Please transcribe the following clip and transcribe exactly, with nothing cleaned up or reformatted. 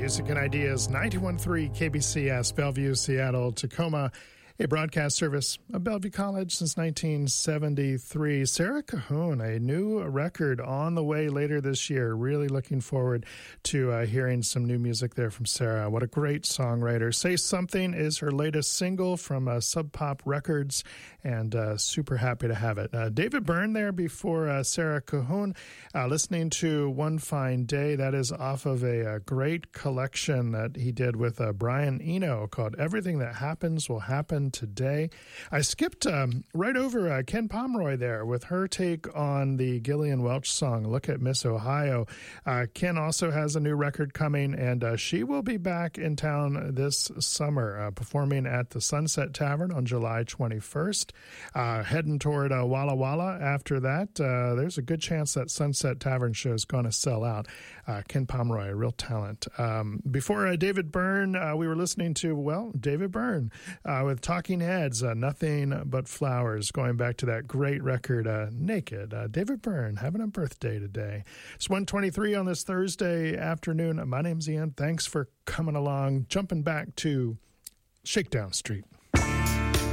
Music and Ideas, ninety-one point three K B C S, Bellevue, Seattle, Tacoma, a broadcast service of Bellevue College since nineteen seventy-three. Sarah Cahoon, a new record on the way later this year. Really looking forward to uh, hearing some new music there from Sarah. What a great songwriter. Say Something is her latest single from uh, Sub Pop Records, and uh, super happy to have it. Uh, David Byrne there before uh, Sarah Cahoon, uh, listening to One Fine Day. That is off of a, a great collection that he did with uh, Brian Eno called Everything That Happens Will Happen Today. I skipped um, right over uh, Ken Pomeroy there with her take on the Gillian Welch song, Look at Miss Ohio. Uh, Ken also has a new record coming, and uh, she will be back in town this summer, uh, performing at the Sunset Tavern on July twenty-first. Uh, heading toward uh, Walla Walla after that. Uh, there's a good chance that Sunset Tavern show is going to sell out. Uh, Ken Pomeroy, a real talent. Um, before uh, David Byrne, uh, we were listening to, well, David Byrne uh, with Talking Heads, uh, Nothing But Flowers, going back to that great record, uh, Naked. Uh, David Byrne having a birthday today. It's one twenty-three on this Thursday afternoon. My name's Ian. Thanks for coming along. Jumping back to Shakedown Street.